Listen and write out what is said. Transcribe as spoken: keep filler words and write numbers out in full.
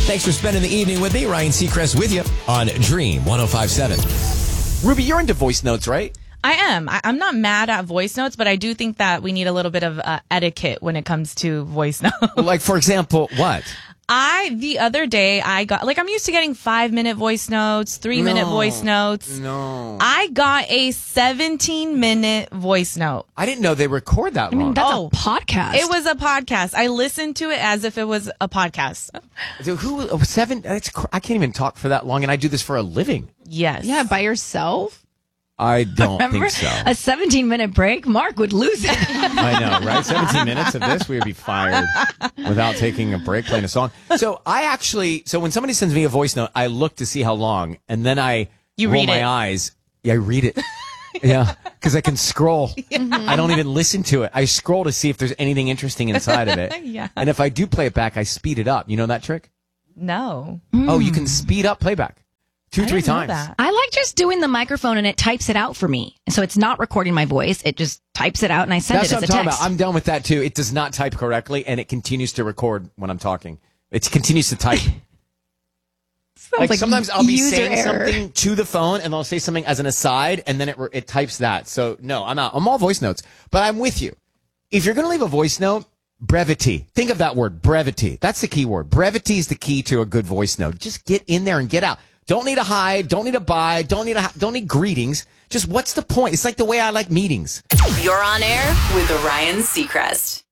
Thanks for spending the evening with me. Ryan Seacrest with you on Dream one oh five point seven. Ruby, you're into voice notes, right? I am. I, I'm not mad at voice notes, but I do think that we need a little bit of uh, etiquette when it comes to voice notes. Like, for example, what? I, the other day, I got, like, I'm used to getting five minute voice notes, three minute No. voice notes. No. I got a seventeen minute voice note. I didn't know they record that long. I mean, that's Oh. a podcast. It was a podcast. I listened to it as if it was a podcast. Dude, who, oh, seven? That's, cr- I can't even talk for that long, and I do this for a living. Yes. yeah, by yourself. I don't Remember think so. a seventeen minute break? Mark would lose it. I know, right? seventeen minutes of this, we would be fired without taking a break, playing a song. So I actually, so when somebody sends me a voice note, I look to see how long, and then I You roll read my it. eyes. Yeah, I read it. Yeah, because I can scroll. I don't even listen to it. I scroll to see if there's anything interesting inside of it. Yeah. And if I do play it back, I speed it up. You know that trick? No. Oh, you can speed up playback. Two, I three didn't know times. that. I like just doing the microphone and it types it out for me. So it's not recording my voice. It just types it out and I send That's it what as I'm a talking text. about. I'm done with that too. It does not type correctly, and it continues to record when I'm talking. It continues to type. like, like sometimes I'll be user saying error. something to the phone, and I'll say something as an aside, and then it re- it types that. So no, I'm out. I'm all voice notes, but I'm with you. If you're going to leave a voice note, brevity. Think of that word, brevity. That's the key word. Brevity is the key to a good voice note. Just get in there and get out. Don't need a hi. Don't need a bye. Don't need a don't need greetings. Just what's the point? It's like the way I like meetings. You're on air with Ryan Seacrest.